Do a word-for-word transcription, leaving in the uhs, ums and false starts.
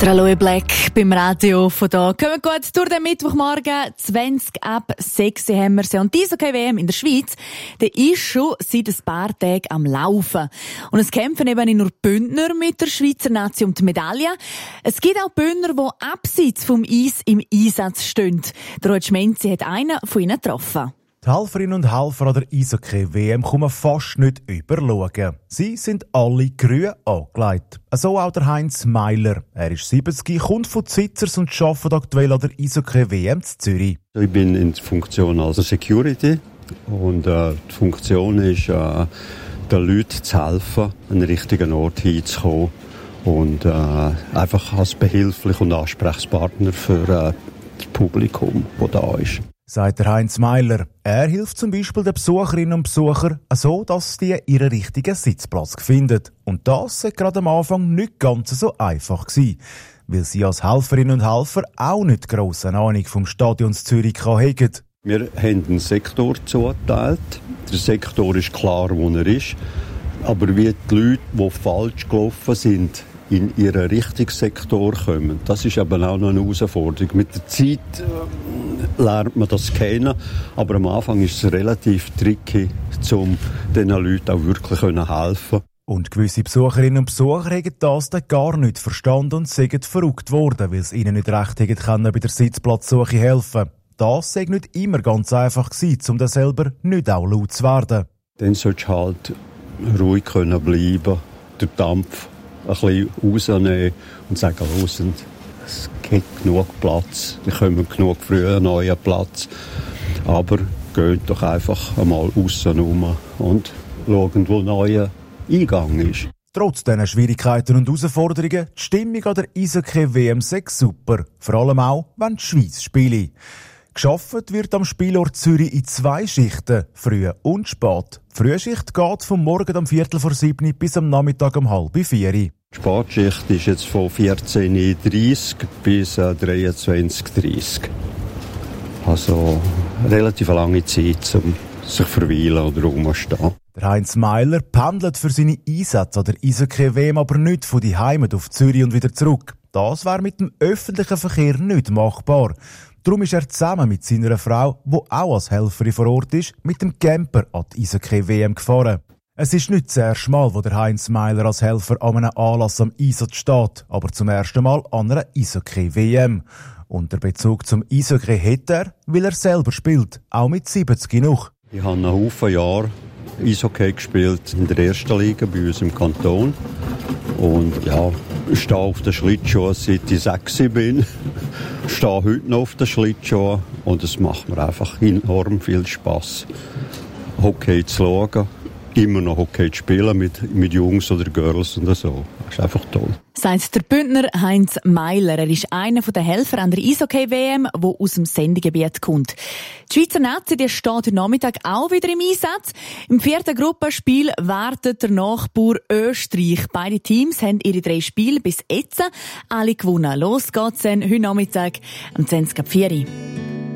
Der Aloe Black beim Radio von da. Kommen wir gut durch den Mittwochmorgen. zwanzig ab sechs haben wir sie. Und die Eishockey-W M in der Schweiz, der ist schon seit ein paar Tagen am Laufen. Und es kämpfen eben nicht nur Bündner mit der Schweizer Nation um die Medaille. Es gibt auch Bündner, die abseits vom Eis im Einsatz stehen. Der Roger Schmenzi hat einen von ihnen getroffen. Die Helferinnen und Helfer an der Eishockey-W M kommen fast nicht überschauen. Sie sind alle grün angelegt. So auch der Heinz Meiler. Er ist siebzig, kommt von Zitzers und arbeitet aktuell an der Eishockey-W M in Zürich. Ich bin in der Funktion als Security und äh, die Funktion ist, äh, den Leuten zu helfen, an den richtigen Ort hinzukommen und äh, einfach als behilflich und Ansprechpartner für äh, das Publikum, das da ist. Sagt der Heinz Meiler. Er hilft zum Beispiel den Besucherinnen und Besuchern so, dass die ihren richtigen Sitzplatz finden. Und das war gerade am Anfang nicht ganz so einfach gewesen, weil sie als Helferinnen und Helfer auch nicht grosse Ahnung vom Stadion Zürich haben. Wir haben einen Sektor zugeteilt. Der Sektor ist klar, wo er ist. Aber wie die Leute, die falsch gelaufen sind, in ihren richtigen Sektor kommen, das ist eben auch noch eine Herausforderung. Mit der Zeit äh, lernt man das kennen, aber am Anfang ist es relativ tricky, um diesen Leuten auch wirklich helfen können. Und gewisse Besucherinnen und Besucher haben das dann gar nicht verstanden und sind verrückt worden, weil es ihnen nicht recht hätten können, bei der Sitzplatzsuche helfen. Das sei nicht immer ganz einfach gewesen, um dann selber nicht auch laut zu werden. Dann solltest du halt ruhig können bleiben, den Dampf ein bisschen rausnehmen und sagen, los, es gibt genug Platz, wir kommen genug früh einen neuen Platz. Aber geht doch einfach einmal aussen rum und schauen, wo ein neuer Eingang ist. Trotz diesen Schwierigkeiten und Herausforderungen, die Stimmung an der Eishockey-W M sei super. Vor allem auch, wenn die Schweiz spielt. Geschafft wird am Spielort Zürich in zwei Schichten, früh und spät. Die Frühschicht geht vom Morgen um Viertel vor sieben bis am Nachmittag um halb vier. Die Spätschicht ist jetzt von vierzehn Uhr dreißig bis dreiundzwanzig Uhr dreißig. Also relativ lange Zeit, um sich verweilen oder rumstehen. Der Heinz Meiler pendelt für seine Einsätze an der Eishockey-W M aber nicht von die Heimat auf Zürich und wieder zurück. Das wäre mit dem öffentlichen Verkehr nicht machbar. Darum ist er zusammen mit seiner Frau, die auch als Helferin vor Ort ist, mit dem Camper an die Eishockey-W M gefahren. Es ist nicht das erste Mal, wo der Heinz Meiler als Helfer an einem Anlass am Einsatz steht, aber zum ersten Mal an einer Eishockey-W M. Und der Bezug zum Eishockey hat er, weil er selber spielt, auch mit siebzig noch. Ich habe einen Haufen Jahre Eishockey gespielt in der ersten Liga bei uns im Kanton. Und ja, ich stehe auf den Schlittschuhen, seit ich sechs bin. Ich stehe heute noch auf den Schlittschuhen und es macht mir einfach enorm viel Spass, Hockey zu schauen, immer noch Hockey zu spielen mit, mit Jungs oder Girls und so. Das ist einfach toll. Sagt der Bündner Heinz Meiler. Er ist einer der Helfer an der Eishockey-W M, der aus dem Sendegebiet kommt. Die Schweizer Nazi die steht heute Nachmittag auch wieder im Einsatz. Im vierten Gruppenspiel wartet der Nachbar Österreich. Beide Teams haben ihre drei Spiele bis jetzt alle gewonnen. Los geht's dann heute Nachmittag um zwanzig ab vier Uhr.